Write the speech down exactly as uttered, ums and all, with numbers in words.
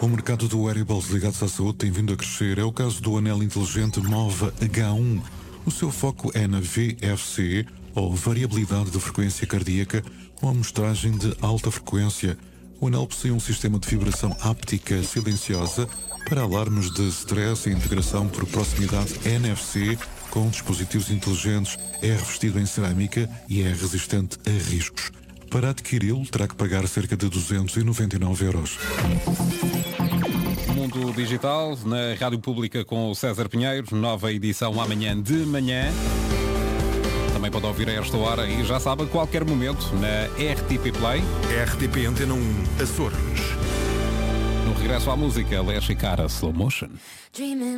O mercado do wearables ligados à saúde tem vindo a crescer. É o caso do anel inteligente Mova H um. O seu foco é na V F C, ou variabilidade de frequência cardíaca, com amostragem de alta frequência. O anel possui um sistema de vibração áptica silenciosa para alarmes de stress e integração por proximidade N F C com dispositivos inteligentes. É revestido em cerâmica e é resistente a riscos. Para adquiri-lo, terá que pagar cerca de duzentos e noventa e nove euros. Mundo Digital, na Rádio Pública com o César Pinheiro, nova edição amanhã de manhã. Também pode ouvir a esta hora e já sabe, a qualquer momento, na R T P Play. R T P Antena um, Açores. No regresso à música, Leslie Cara, Slow Motion.